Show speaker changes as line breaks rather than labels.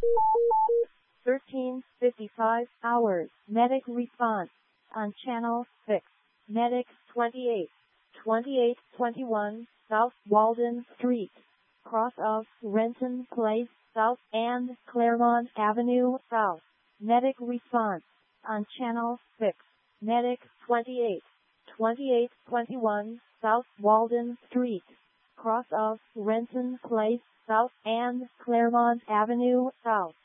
13:55 hours. Medic response on channel 6. Medic 2821 South Walden Street, cross of Renton Place South and Claremont Avenue South. Medic response on channel 6. Medic 2821 South Walden Street, cross of Renton Place South and Claremont Avenue South.